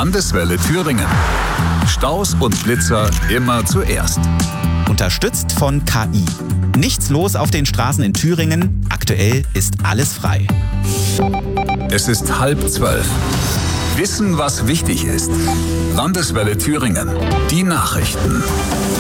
Landeswelle Thüringen. Staus und Blitzer immer zuerst. Unterstützt von KI. Nichts los auf den Straßen in Thüringen. Aktuell ist alles frei. Es ist 11:30. Wissen, was wichtig ist. Landeswelle Thüringen. Die Nachrichten.